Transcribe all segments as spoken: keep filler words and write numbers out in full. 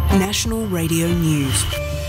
National Radio News.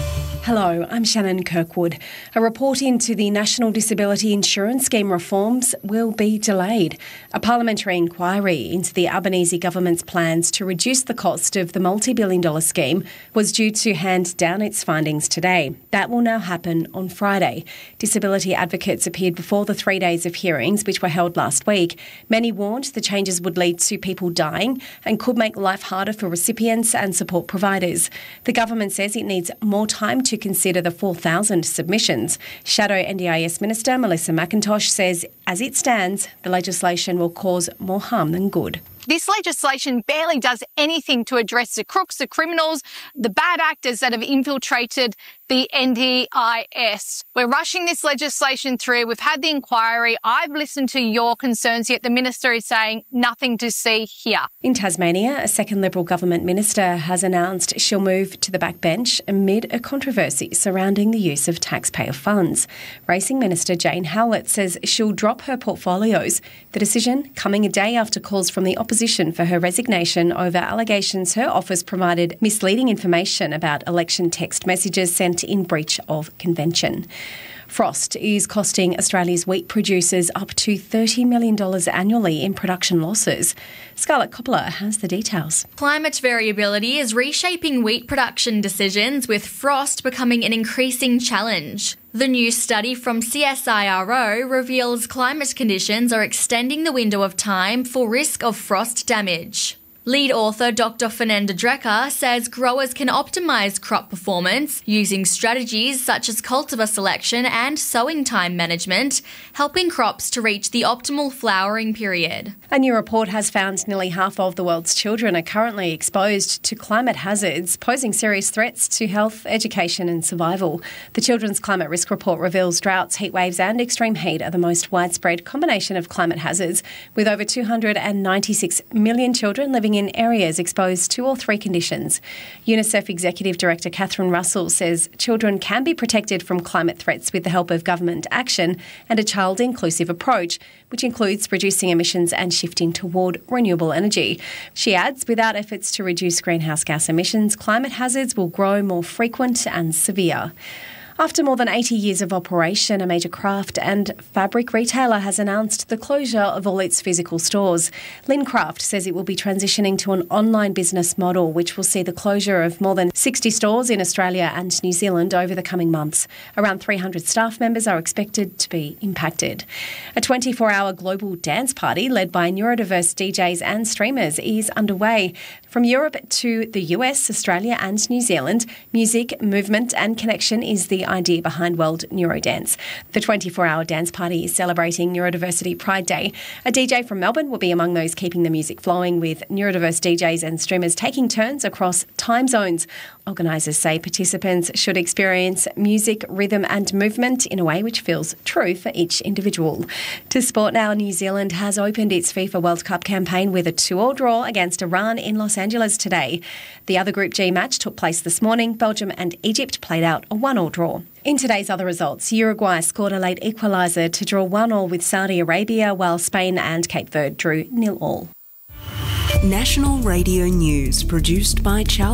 Hello, I'm Shannon Kirkwood. A report into the National Disability Insurance Scheme reforms will be delayed. A parliamentary inquiry into the Albanese government's plans to reduce the cost of the multi-billion dollar scheme was due to hand down its findings today. That will now happen on Friday. Disability advocates appeared before the three days of hearings, which were held last week. Many warned the changes would lead to people dying and could make life harder for recipients and support providers. The government says it needs more time to to consider the four thousand submissions. Shadow N D I S Minister Melissa McIntosh says, as it stands, the legislation will cause more harm than good. This legislation barely does anything to address the crooks, the criminals, the bad actors that have infiltrated the N D I S. We're rushing this legislation through. We've had the inquiry. I've listened to your concerns, yet the minister is saying nothing to see here. In Tasmania, a second Liberal government minister has announced she'll move to the backbench amid a controversy surrounding the use of taxpayer funds. Racing Minister Jane Howlett says she'll drop her portfolios. The decision coming a day after calls from the opposition for her resignation over allegations her office provided misleading information about election text messages sent in breach of convention. Frost is costing Australia's wheat producers up to thirty million dollars annually in production losses. Scarlett Coppola has the details. Climate variability is reshaping wheat production decisions, with frost becoming an increasing challenge. The new study from C S I R O reveals climate conditions are extending the window of time for risk of frost damage. Lead author Doctor Fernanda Drecker says growers can optimise crop performance using strategies such as cultivar selection and sowing time management, helping crops to reach the optimal flowering period. A new report has found nearly half of the world's children are currently exposed to climate hazards, posing serious threats to health, education and survival. The Children's Climate Risk Report reveals droughts, heat waves and extreme heat are the most widespread combination of climate hazards, with over two hundred ninety-six million children living in areas exposed to all three conditions. UNICEF Executive Director Catherine Russell says children can be protected from climate threats with the help of government action and a child-inclusive approach, which includes reducing emissions and shifting toward renewable energy. She adds, without efforts to reduce greenhouse gas emissions, climate hazards will grow more frequent and severe. After more than eighty years of operation, a major craft and fabric retailer has announced the closure of all its physical stores. Lynn Craft says it will be transitioning to an online business model, which will see the closure of more than sixty stores in Australia and New Zealand over the coming months. Around three hundred staff members are expected to be impacted. A twenty-four hour global dance party led by neurodiverse D Js and streamers is underway. From Europe to the U S, Australia and New Zealand, music, movement and connection is the idea behind World Neurodance. The twenty-four hour dance party is celebrating Neurodiversity Pride Day. A D J from Melbourne will be among those keeping the music flowing, with neurodiverse D Js and streamers taking turns across time zones. Organisers say participants should experience music, rhythm and movement in a way which feels true for each individual. To sport now, New Zealand has opened its FIFA World Cup campaign with a two all draw against Iran in Los Angeles today. The other Group G match took place this morning. Belgium and Egypt played out a one all draw. In today's other results, Uruguay scored a late equaliser to draw one all with Saudi Arabia, while Spain and Cape Verde drew nil all. National Radio News, produced by Charles